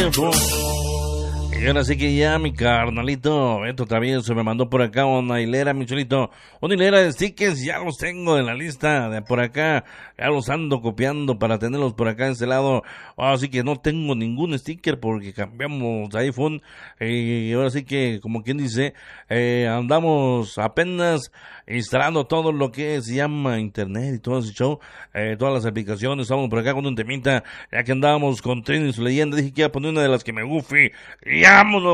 tiempo. Y ahora sí que ya mi carnalito Beto también se me mandó por acá una hilera, mi chulito. Una hilera de stickers, ya los tengo en la lista de por acá. Ya los ando copiando para tenerlos por acá en este lado. Así que no tengo ningún sticker porque cambiamos de iPhone. Y ahora sí que, como quien dice, andamos apenas instalando todo lo que se llama internet y todo ese show. Todas las aplicaciones, estamos por acá con un temita. Ya que andábamos con Trini y su leyenda, dije que iba a poner una de las que me gufi. Y vámonos